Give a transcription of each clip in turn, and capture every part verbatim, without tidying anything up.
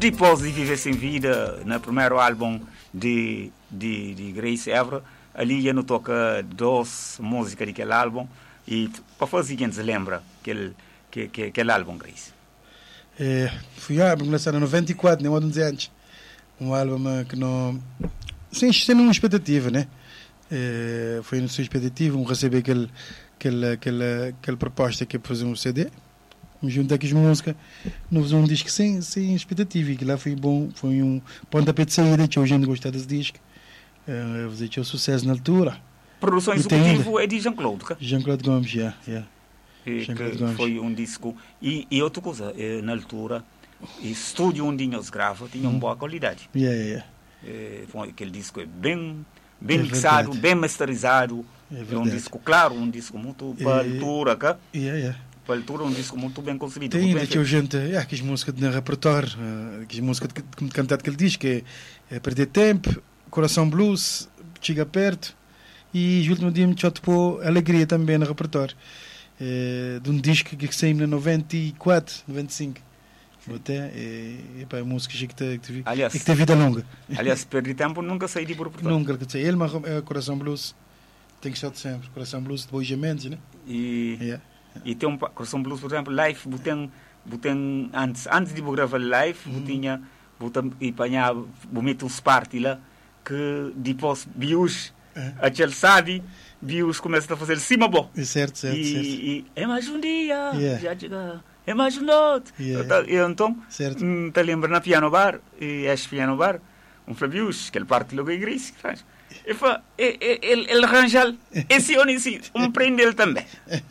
depois de Viver Sem Vida, no primeiro álbum de, de, de Grace Évora, ali eu não toca duas músicas daquele álbum, e para fazer quem se lembra aquele, que, que, aquele álbum, Grace. É, foi um álbum lançado em noventa e quatro, nem um antes. Um álbum que não... sem, sem nenhuma expectativa, né? É, foi sem expectativa, um receber aquele, aquele, aquele, aquela proposta que é fazer um C D, me juntar aqui as músicas, não fazer um disco sem, sem expectativa, e que lá foi bom, foi um pontapé de saída, que a gente gostou desse disco, é, fazer o sucesso na altura. Produção executiva é de Jean-Claude, cara? Jean-Claude Gomes, já, yeah, yeah. Que foi um disco, e, e outra coisa, na altura, o estúdio onde nós gravamos tinha uma boa qualidade. Yeah, yeah. É, foi, aquele disco é bem, bem é mixado, verdade. Bem masterizado, é, é um disco claro, um disco muito para a altura, cá. Yeah, yeah. Para a altura, um disco muito bem concebido. Tem ainda que a gente, é, que as músicas de repertório, que as músicas de cantar aquele disco, é, é Perder Tempo, Coração Blues, Chega Perto, e o último dia me tocou Alegria também no repertório, é, de um disco que saiu em noventa e quatro, noventa e cinco. Até, é, é, é música que tem, que tem, aliás, que tem vida longa. Aliás, Perder Tempo nunca saí de por repertório. Nunca, que sei. Ele, mas é Coração Blues, tem que estar sempre. Coração Blues de Bois Mendes, né? E, yeah. E tem um Coração Blues, por exemplo, live, botem, botem, antes, antes de gravar live, uhum. botinha, botem, e panhar, botem uns party lá, que depois, bios, uhum. aquele sabe, bios começam a fazer cima bom. Certo, certo, e, certo. E é mais um dia, yeah. já chega... É mais um outro. Yeah. Eu, então, te lembro na piano bar, e este piano bar, um Flavius, que ele parte logo a igreja, faz. E fa, ele arranja esse ou esse, um prende ele também.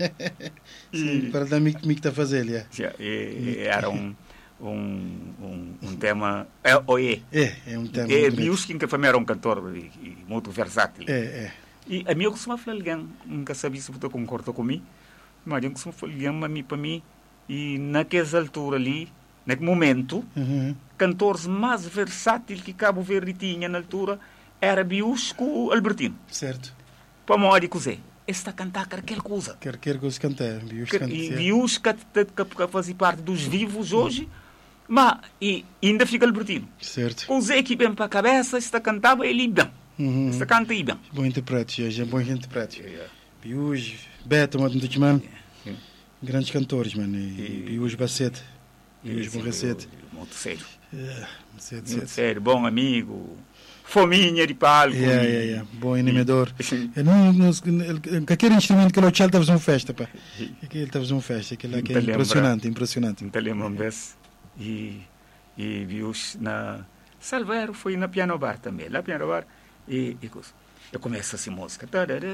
Sim, e, para dar o que está a fazer, yeah. Já, e, era um, um, um, um tema, é, ou é. É, é um tema. É, Biuskin, que também era um cantor e, e muito versátil. É, é. E a mim, eu costumo falar alguém, nunca sabia se você concorda comigo, mas eu costumo falar alguém, para mim, e naquela altura ali, naquele momento, uhum. cantores mais versátil que Cabo Verde tinha na altura era Biusco Albertino. Certo. Para a hora de cozer. Está a cantar qualquer coisa. Qualquer coisa cantar. Biusco canta. E Biusco que fazia parte dos vivos hoje, mas e, ainda fica Albertino. Certo. Cozer aqui bem para a cabeça, está cantava ele bem. Uhum. Está canta aí bem. Bom interprete, já, bom interprete. Yeah. Biusco, Beto, Mano. Grandes cantores, mano. E, e, e os Bacete. E os Borracete. Muito sério. Yeah, cedo, muito cedo. sério. Bom amigo. Fominha de palco. Yeah, yeah, yeah. Bom animador. Qualquer instrumento que ele tinha, ele estava fazendo festa, pá. Ele estava fazendo festa. Aquilo é impressionante, impressionante. Então lembro uma vez. E, e viu na Salvero, foi na piano bar também. Lá piano bar. E, e eu começo assim música.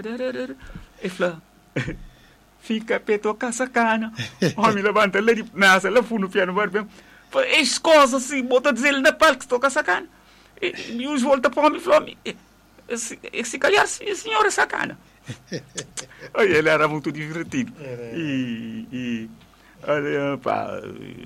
E falei... Fica para tocar sacana. Homem levanta lá de nasa, lá fui no piano bar. As coisas assim, bota a dizer ele na palco que toca sacana. E, e os volta para o homem e falou: se, se calhar a senhora é sacana. Aí ele era muito divertido. E, e olha, pá,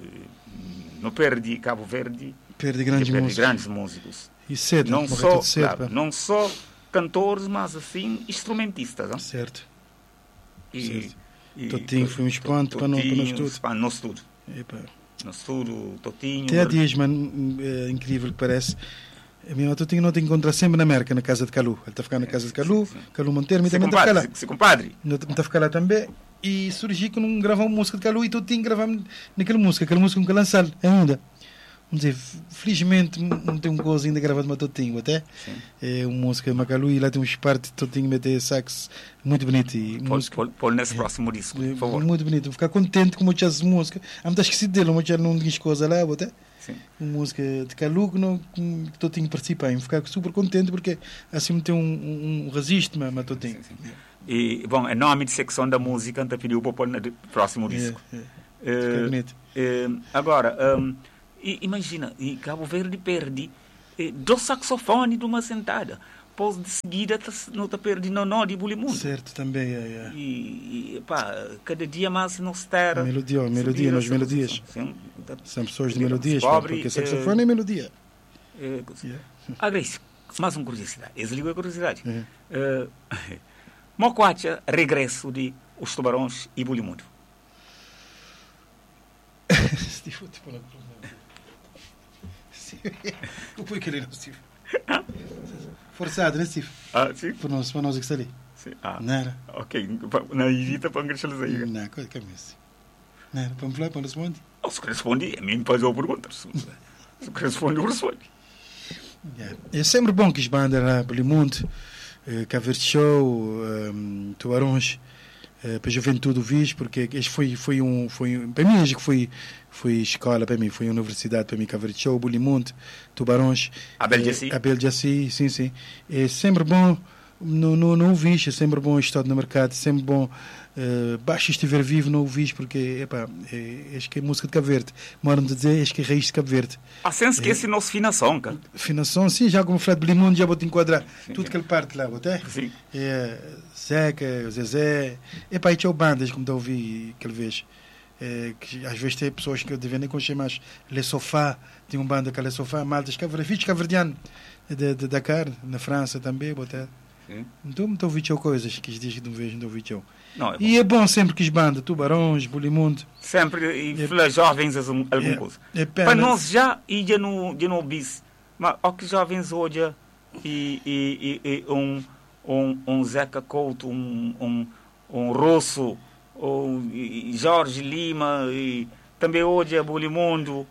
não perde Cabo Verde. Perde grandes perde músicos. Grandes músicos. E cedo, não só, cedo, claro, não só cantores, mas assim, instrumentistas. Não? Certo. E, certo. E, Totinho foi um espanto para, no, para no estúdio. No estúdio. Epa. No estúdio, Totinho. Até há dias, mano, é incrível que parece. A minha Totinho não te encontra sempre na América, na casa de Calu. Ele está a ficar na casa de Calu, sim, sim. Calu Monteiro, também está a ficar lá. Se compadre. Está a ficar lá também. E surgiu que não gravava uma música de Calu e Totinho gravava naquela música, aquela música que lançar ainda. Vamos dizer, felizmente não tem um coisa ainda gravado de Totinho até. Sim. É uma música de Macalu e lá tem uns partes de Totinho meter sax muito bonito. Pôr nesse próximo disco, por favor. Muito bonito. Vou ficar contente com muitas músicas. Eu não estou esquecido dele, mas já não diz coisa lá, até. Sim. Uma música de Calu que, não, que Totinho participa. Vou ficar super contente porque assim tem um, um, um resiste, mas Totinho. Sim, sim. E, bom, em nome de secção da música, então pediu para pôr no próximo disco. É, é. Uh, bonito. Uh, agora, um, e, imagina, e Cabo Verde perde eh, dois saxofones de uma sentada. Pós de seguida não está perdendo no nó de Bulimundo. Certo, também é. é. E, e pá, cada dia mais não se terá. Melodia, melodia nas melodias. Sim, são pessoas de melodias, pobre, porque saxofone é, é melodia. É, yeah. Ah, Grace, mais uma curiosidade. Essa liga é curiosidade. É. Uh, Mocoacha, regresso de Os Tubarões e Bulimundo. O que ele não Steve? Forçado, né, Steve? Ah, sim? Por nós, para nós que está ali. Sim. Ah, Não era? ok. Na irita para engraxar aí. Não, coisa que é isso. Não era? Para me falar, para responder? Oh, se responde, é mim fazer a pergunta. Se responde, eu respondo. Yeah. É sempre bom que as bandas lá pelo mundo, uh, Cavert Show, um, Tubarões, uh, para a juventude o Vis, porque este foi, foi um, foi, para mim acho que foi, foi escola, para mim, foi universidade, para mim, Cavert Show, Bulimundo, Tubarões, Abel Jaci. Abel Jaci, sim, sim. É sempre bom no, no, no Vis, é sempre bom estar no mercado, é sempre bom. Uh, basta estiver vivo no Vis, porque epá, é, acho que é música de Cabo Verde, moram de dizer, acho que é raiz de Cabo Verde. Ah, sem esquecer é, nossa finação, cara. Finação, sim, já como o Fred Blimundo, já vou te enquadrar sim, tudo que ele parte lá, até? Sim. É, Zeca, o Zezé, epá, e tinha bandas, como está a ouvir, aquele vez, é, que às vezes tem pessoas que eu devia nem conhecer mais, Le Sofá, tem uma banda que é Le Sofá, maltas, filhos caverdianos de, de Dakar, na França também, até. Então, não estou a ouvir coisas que diz que não vejo, não ouvi tchau. Não, é e é bom sempre que as bandas, Tubarões, Bulimundo. Sempre, e é, jovens, alguma é, coisa. É para nós já, e já não, já não bis, mas o que jovens hoje, e, e, e, e um, um, um Zeca Couto, um, um, um Rosso, um, e Jorge Lima, e também hoje é Bulimundo,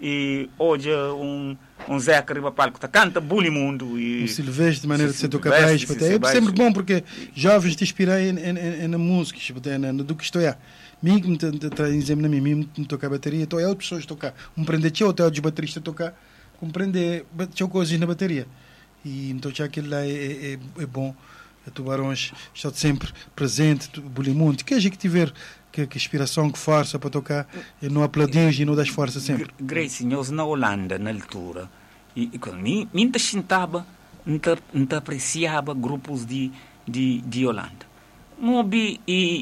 e hoje um, um Zeca Ribapalco que canta Bulimundo. E um Silvestre, de maneira de ser tocar baixo. É sempre bom porque jovens te inspirem na música, do que estou a. Mim que me exemplo na mim, mim me tocar bateria, estou a outras pessoas tocar. Um prender teu, até outros bateristas tocar, compreender, teu coisas na bateria. E então já aquilo lá é, é, é bom. A Tubarões está sempre presente, Bulimundo, que haja que tiver que, que inspiração, que força para tocar, e não aplaudimos e não das forças sempre. Grace, nós na Holanda, na altura, e, e quando mim, mim te sentava, não te apreciava grupos de, de, de Holanda. Não vi,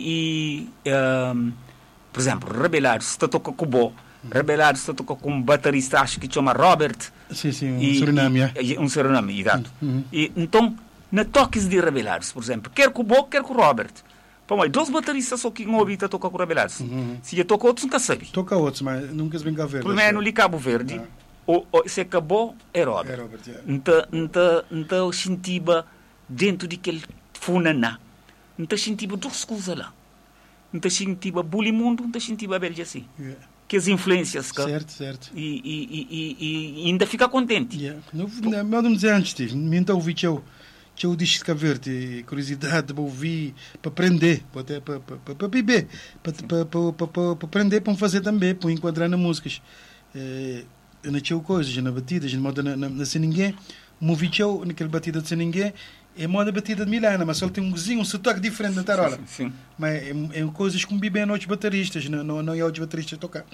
e, e um, por exemplo, Rebelados, está toca com o Bo, Rebelados está toca com um baterista, acho que chama Robert. Sim, sim, um e, Suriname. E, é. Um Suriname, exato. Uhum. E, então, na toques de Rebelados, por exemplo, quer com o Bo, quer com o Robert. Pô, mas dois bateristas só que não ouvi a tocar com o Rebelados. Uhum. Se eu toco outros, nunca sabe. Toca outros, mas nunca se vem Cabo Verde. Pelo menos ali Cabo Verde, ah. o, o, se acabou, é Robert. É Robert, yeah. Então, então, então, sentia dentro daquele funaná. Então, sentia duas coisas lá. Então, sentia Bulimundo, então, sentia Abel Jaci. Yeah. Que as influências. Que, certo, certo. E, e, e, e, e ainda fica contente. Yeah. Não, não, não me dizer antes, Steve. Me então ouvi que eu. Que eu disse de Cabo Verde, curiosidade para ouvir, para aprender, para, para, para, para beber, para, para, para, para, para aprender, para fazer também, para enquadrar nas músicas. É, eu não tinha coisas, na batida, na moda na, na, na Sem Ninguém, movi eu naquela batida de Sem Ninguém, é moda batida de Milana, mas só tem um gozinho, um sotaque diferente na tarola. Sim, sim. Mas é, é coisas como bebem outros bateristas, não, não, não é outros bateristas tocar.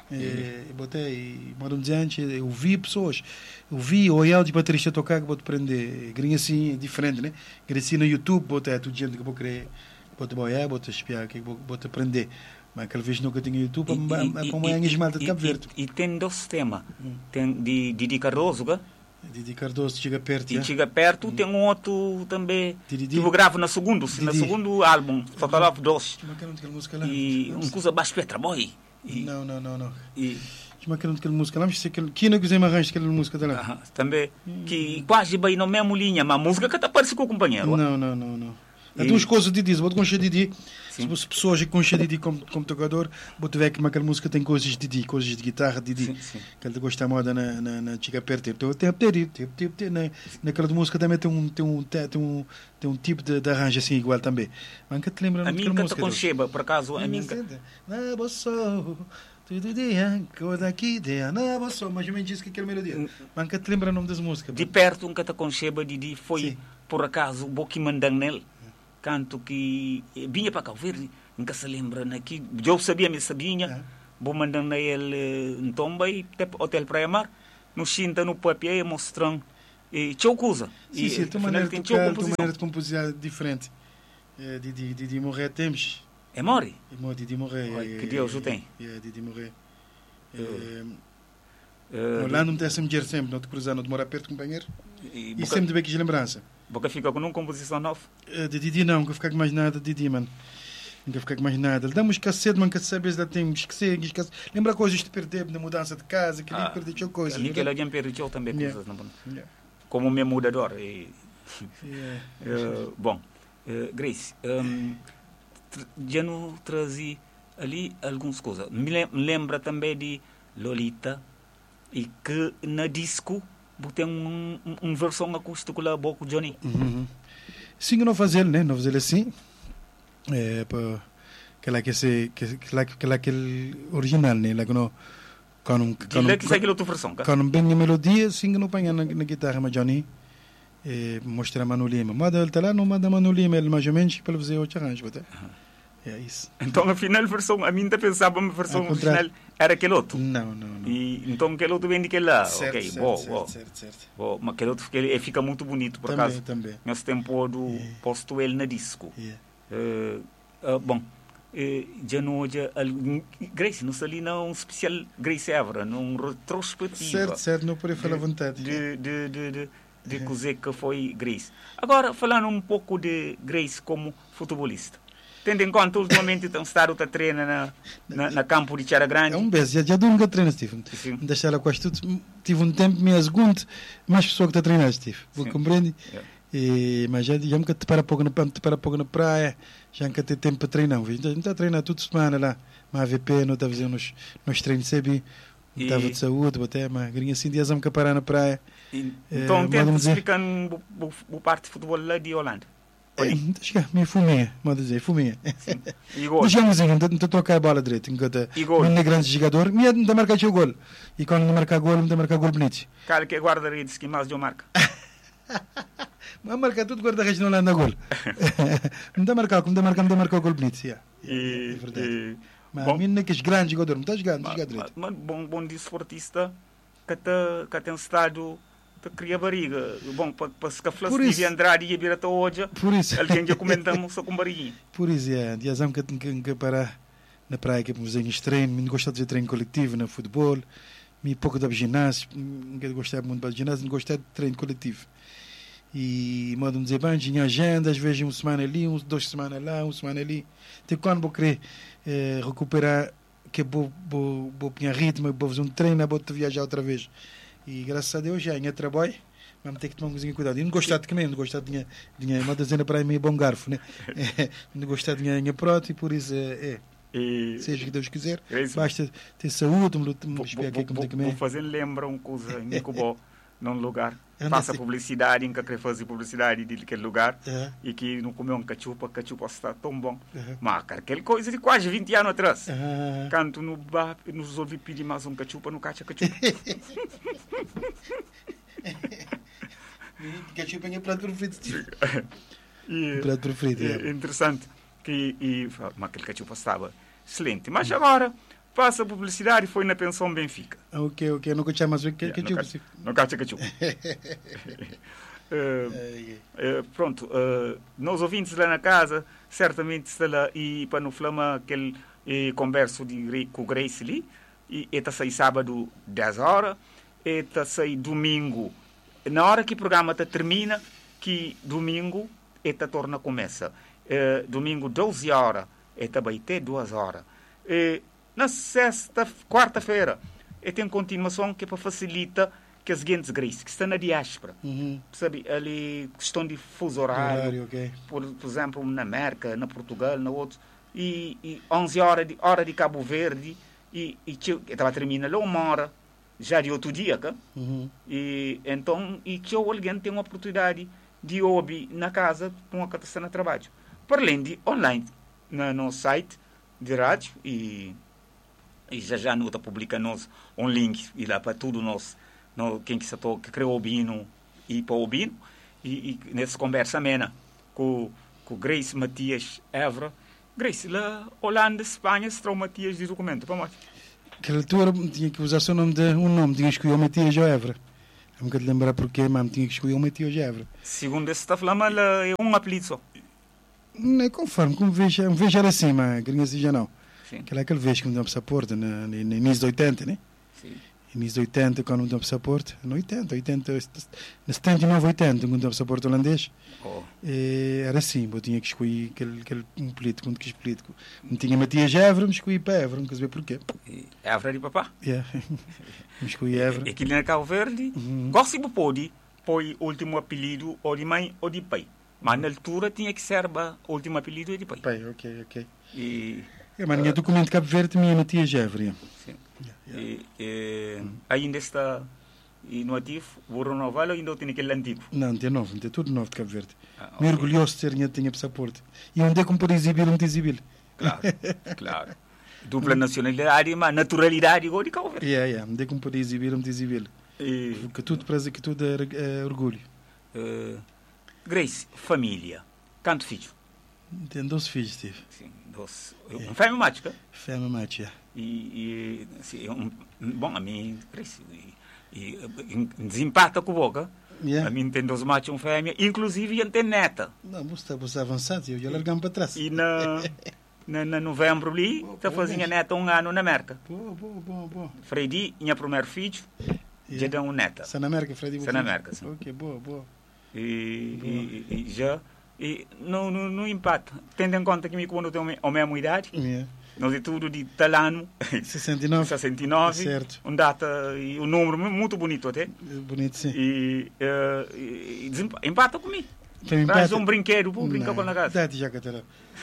É, eu botei, modo diante, eu vi pessoas, eu vi o eu de baterista tocar que vou te aprender, grinha assim, é diferente, né? Grinha assim no YouTube, botei tudo gente que vou querer, vou te boiar, vou te espiar, que vou te aprender. Mas aquela vez nunca tinha YouTube, para uma esmalta de Cabo Verde. E tem dois temas, tem de Didi Cardoso, que? Didi Cardoso chega perto. E chega perto, tem um outro também, Didi. que eu gravo no segundo, no segundo álbum, só está lá dois. E um coisa baixo Petra Boy. E, não, não, não, não. E como é que aquela música lá, mas se aquele que não quiser mais arranjar aquela música dela. Uh -huh, também hum. Que quase bem na mesma linha, mas a música que está parece com o companheiro. Não, não, não, não. Há duas coisas de dizer, vou te conhecer Didi. Se pessoas que conhecem Didi como, como tocador, vou te ver que aquela música tem coisas de Didi, coisas de guitarra de Didi. Que ele gosta da moda na na na chica perto. Naquela música também tem um tem um tem um tem um tipo de, de arranjo assim igual também. Mas que te lembra a mim canta com Sheba, por acaso a mim. Na bossa todo dia, coisa aqui de na bossa, mas eu me disse que aquela melodia. Mas que te lembra o nome das músicas? De perto um canta com Sheba Didi foi por acaso o Boki Mandanel. Canto que vinha para Cabo Verde, nunca se lembra, né? Que eu sabia, me sabia, vou mandando ele em Tomba e hotel Praia Mar, no Chinta, no Papié, mostrando, e tinha coisa. Sim, sim, tua maneira de tocar, tua maneira de compor diferente. É, de, de, de, de morrer temos. É morre? É morre, de, de morrer. É, que Deus o tem. É, de, de morrer. É, Uh, lá não me desse mulher sempre, não te cruzar, não te morar perto, companheiro. E, e sempre de bequinhos de lembrança. Boca fica com uma composição nova? Uh, de Didi não, que ficar com mais nada de Didi, mano. Nunca fiquei com mais nada. Damos cacete, mas que sabes, da tem esquecer, esquecer. Lembra coisas que perder na mudança de casa, que Ah, nem perdeu coisas. ali que alguém perdeu também Yeah. coisas, não? Yeah. Como meu mudador. E, Yeah. eh, bom, eh, Grace, um, tr- já não trazi ali algumas coisas. Me lem- lembra também de Lolita e que na disco tem um, um, uma versão acústica lá boa com o Johnny. Uhum. Sim, não fazer, né? Não fazer assim. É, para aquela que se que aquela aquela aquele original, né? Lá que não quando Dile que segue a outra versão, cara. quando bem a melodia, sim que não põe na, na guitarra, mas Johnny é, mostra Manu Lima. Manda ele tá lá, não manda Manu Lima, ele mais ou menos para fazer outro arranjo, até. É isso. Então, a final versão, a minha pensava a versão Ao contrário. original era aquele outro. Não, não, não. E, então, aquele outro vem de que lá. Certo, ok, certo, bom, certo, bom. certo, certo. Bom, mas aquele outro fica, ele fica muito bonito, por Também, acaso. também. Nesse tempo do Yeah. posto ele na disco. Yeah. Eh, ah, bom, eh, já não hoje, Grace, não sei ali não especial Grace Évora, num retrospectiva. Certo, certo, não pode falar à de, vontade. de, de, de, de, de Yeah. coisa que foi Grace. Agora, falando um pouco de Grace como futebolista. Tendo em conta, ultimamente, tem estado a treinar na, na, na campo de Tiara Grande. É um beijo, já, já dou nunca treino, Steve. Sim. Deixar ela quase tudo. Tive um tempo, minha segunda, mais pessoa que está a treinar, Steve. Vou Sim. compreender? Yeah. E, mas já, já nunca te para pouco na, te para pouco na praia, já nunca tem tempo para treinar. A gente está a treinar toda semana lá, mas a V P não está a fazer nos, nos treinos, sabe? Não estava E- de saúde, até, mas grinha assim, dias vamos parar na praia. E, Eh, então, tenta podemos dizer- explicar o parte de futebol lá de Holanda. É, deixa cá, minha fuminha, modo dizer, fuminha. E gol. Deixamos assim, não estou a trocar a bola direito, enquanto E gol. não é grande jogador, me não marcar o gol. E quando não marcar gol, não marcar gol bonito. Cara que é guarda-redes que mais de marca. Mas marcar tudo guarda-redes não anda gol. Não está a marcar, como está a marcar, não está a marcar o gol bonito. Yeah. E, É verdade. e, Mas bom, a mim não é que é grande jogador, não está jogando, não ma- está jogando direito. ma- ma- bom, bom desportista que, te, que tem estado que cria barriga. Bom, para pa, se que Por Steve isso. Andrade e vir até hoje, Por isso, alguém já comentamos só com barriguinha. por isso, é, dias que tenho que, que parar na praia, que vamos fazer treino, não gosto de fazer treino coletivo no futebol, me pouco de ginásio, não gostava muito de ginásio, não gostava de treino coletivo. E modo dizer, bem, tinha agenda, às vezes uma semana ali, uns duas semanas lá, uma semana ali. Até quando vou querer eh, recuperar, que vou, vou, vou pinhar ritmo, vou fazer um treino, vou viajar outra vez. E graças a Deus já em trabalho, vamos ter que tomar um coisinha cuidado. E não gostar de comer, não gostar de dinheiro, modo dizendo para mim, bom garfo, né? Não gostar de dinheiro pronto e por isso é, E, é, seja o que Deus quiser, é isso. basta ter saúde, me Vou, me espera aqui como tem que vou, vou comer. fazer lembra uma coisa em Cuba, num lugar. Eu não Faça sei. publicidade, em que quer fazer publicidade daquele lugar. É, E que não comeu um cachupa, cachupa está tão bom. é. Mas cara, aquela coisa de quase vinte anos atrás. Ah, Canto no bar, nos ouvi pedir mais um cachupa, no cacha cachupa. ketchup é o prato preferido, Steve. E, O prato preferido, e, é. interessante. Que, e, mas aquele cachupa estava excelente. Mas agora, passa a publicidade e foi na pensão Benfica. Ah, ok, ok, não gostava mais do que Yeah, ketchup. no Steve. No cacha cachupa. Eh, É, Eh, pronto, eh, nós ouvintes lá na casa, certamente está lá e para no flama aquele eh, converso de, Gre- com o Grace ali, e está sair sábado dez horas, está sair domingo, na hora que o programa tá termina, que domingo está torna a começa. Eh, domingo doze horas, está vai ter duas horas. Eh, na sexta, quarta-feira, e tem continuação que é para facilitar que as seguintes Grace, que está na diáspora. uhum. Sabe, ali questão de fuso horário, Horário, ok. por, por exemplo, na América, na Portugal, na outro, e, e onze horas de, hora de Cabo Verde, e estava terminando lá uma hora, já de outro dia, cá? Uhum. E então, e que alguém tem uma oportunidade de ouvir na casa, com a cabeça no trabalho. Por além de online, na, no site de rádio, e, e já já nota publica nos um link, e lá para tudo nós, no, quem que se to, que criou o Bino e para o Bino, e, e nessa conversa amena com, com Grace Matias Évora. Grace, lá Holanda, Espanha, se trouxe Matias de documento, para mais. Aquela altura tinha que usar só o nome de um nome, tinha que escolher o Matias ou Évora. Eu nunca te lembrar porque, mas tinha que escolher o Matias ou Évora. Segundo esse está falando, ela é um apelido só. Não é conforme, como vejo, um vejo era assim, mas gringa assim já não. Sim, Aquela que ele vejo quando dá para a porta, no início de oitenta, né? sim. Nos oitenta, quando não tinha passaporte, no oitenta, oitenta, na setenta e nove, oitenta, quando tinha passaporte holandês, Oh. eh, era assim, eu tinha que escolher aquele, aquele um político, um quis político. Não tinha Matias Évora, me escolhi para Évora, não quer saber porquê. E Évora de papá. Yeah. Me escolhi Évora. E aqui na Cabo Verde, Uhum. gosto de pôr põe o último apelido ou de mãe ou de pai. Mas na altura tinha que ser o último apelido e de pai. Pai, ok, ok. E, É, mas tinha documento de Cabo Verde, tinha Matias Évora. Yeah. sim. Yeah, yeah. E, e, ainda está e no ativo, vou renovar ou ainda tem aquele antigo? Não, não tem novo, não tem tudo novo de Cabo Verde. Ah, Me ok. orgulhoso de ter tinha, tinha passaporte. E onde é que um para exibir, um te exibir. Claro, claro. Dupla nacionalidade, mas naturalidade igual de Cabo Verde. Yeah, yeah. Onde é que um para exibir, um te exibir. E, Que tudo prazer, que tudo é, é orgulho. eh, Grace, família. Quanto filho? Tem doze filhos, Steve. Sim, doce. É. Um fêmea mágica. Fêmea mate, yeah. E, e assim, um, bom, a mim, Grace, e, e, e desempata com a boca. Yeah. A mim tem dois machos e um fêmea, inclusive tem neta. Não, você está, você avançado, eu já largamos para trás. E na, na, na novembro ali, está fazendo a neta um ano na América. Boa, boa, boa, boa. Freddy, minha primeiro filho, já deu um neta. Está na América, Freddy? Está na América, sim. Ok, boa, boa. E, e, e já, e não, não, não empata. Tendo em conta que me quando eu tenho a mesma idade, Yeah. nós é tudo de tal ano, sessenta e nove. sessenta e nove, Certo. um data e um número muito bonito até. Bonito, sim. E, uh, e, e desempa- empata comigo. Tem Traz um brinquedo para brincar Não, com a casa. dá-te já, Catarão.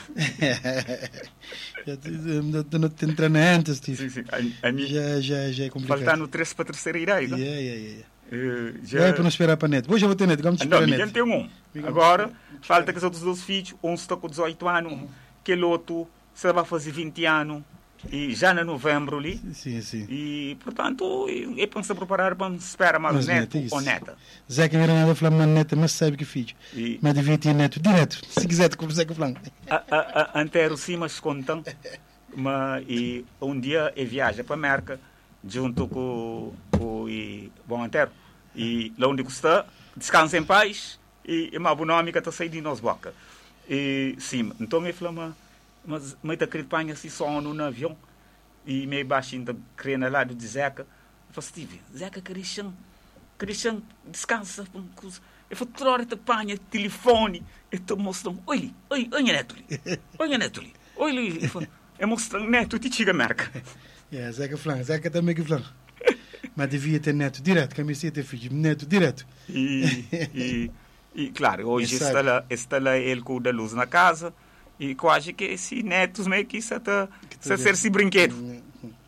Já te- não te entrar na antes, Sim, Steve. sim. A, a mim, Já, já, já é complicado. faltando três para a terceira idade. Yeah, yeah, yeah, yeah. Uh, Já é para não esperar para a net. Hoje eu vou ter net, vamos Ah, esperar não, a Miguel net. tem um. Miguel, Agora, espera. falta que os outros dois filhos, um está com dezoito anos, aquele outro se vai fazer vinte anos, e já na novembro ali. Sim, sim. E, portanto, é para se preparar para esperar mais Mas neto neta, isso. ou neta. Zé que vira nada falar, mas neta, mas sabe que filho. E Mas devia ter neto direto. Se quiser te conversar com o Flanco. a, a, a, antero sim, mas contam. Mas e um dia ele viaja para a América, junto com o e, bom antero. E lá onde está, descansa em paz, e é uma bonômica está saindo de nós boca. E sim, então ele falou, mas, mas, mas está querendo panha se só no avião. E meio baixinho está querendo lá do Zeca. Eu falei, Steve, Zeca, Christian, Christian, descansa. Eu falei, toda hora está panha, telefone. Eu estou mostrando, olha, olha, olha, neto ali, olha, neto ali, olha, ele falou, é mostrando neto, te chega a América. É, Zeca Flanco, Zeca também que Flanco. Mas devia ter neto direto, camiseta ter filho, neto direto. E, e, e claro, hoje Exato. está lá, está lá ele com da luz na casa. E quase que esse netos meio que está a ser esse brinquedo.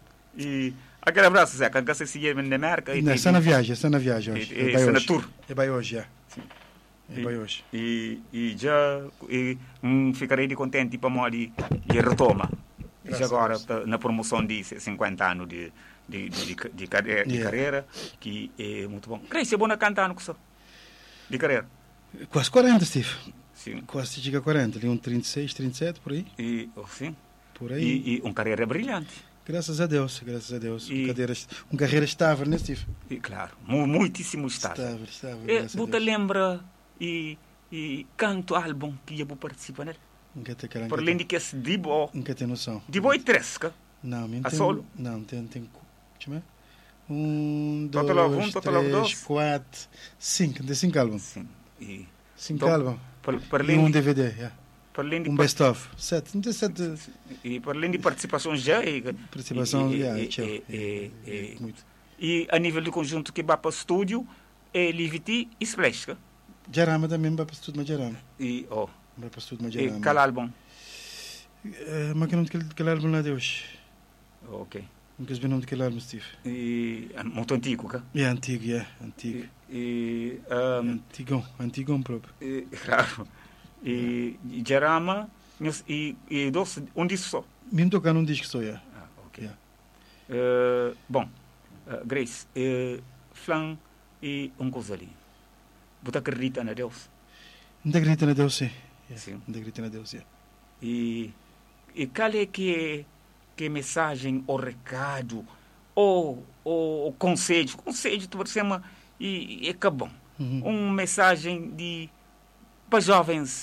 E aquele abraço, Zé, que você se ia na América. e Não, tem- está na viagem, está na viagem hoje. E- e- É vai está na hoje. tour. É vai hoje, já. É E- vai hoje. E, e já e, hum, ficarei de contente para morrer e retoma. E Graças agora, a Deus. tá, na promoção de cinquenta anos de, de, de, de, de, carreira, de Yeah. carreira, que é muito bom. Creio que é bom na cantando com isso. De carreira. Quase quarenta, Steve. Sim. Quase chega a quarenta. Ali um trinta e seis, trinta e sete, por aí. E, oh, sim. Por aí. E, e uma carreira brilhante. Graças a Deus, graças a Deus. E- Um, cadeira, um carreira estável, né, Steve? E, claro, mu- muitíssimo estável. Estável, estável. É, graças a você Deus. lembra e, e canto álbum que eu participa nele? Nunca tem cara, Por além de que esse Dibo, Nunca tem noção. Dibo e Tresca. Não, me A tem, solo? Não, tem, tem, deixa eu ver. Um, Total of dois, um, total of três, dois. quatro, cinco. Tem cinco álbuns. Sim. E, Cinco Então, álbuns. por, por E além um de, D V D, yeah. por além de Um par- best-of. Sete. Não tem sete. e por além de participação já e, Participação, e, yeah, e, tchau. e, e, e, Muito. e a nível de conjunto que vai para o estúdio é Liviti e Splash. Jarama também vai para o estúdio, mas Jarama. E oh, Vai para o estúdio, mas e Jarama. qual álbum? Eh, Mas que nome daquele daquele álbum lá de hoje? Ok. Nunca se viu o nome daquele álbum, Steve. E é muito antigo, cá. É antigo, é antigo. E, e um, Antigão, antigão próprio. E, claro. E, e Jarama e, e dois, um disco só. Mesmo tocar num disco só, é. Ah, ok. Yeah. Eh, bom, eh, Grace, uh, Flan e um coisa ali. Você acredita na Deus? Não acredita na Deus, sim. Yeah. Sim. Não acredita na Deus, é. E, e qual é que é, que é mensagem ou recado ou, ou, ou conselho? Conselho, por cima, e, e é que bom. Uhum. Uma mensagem de para jovens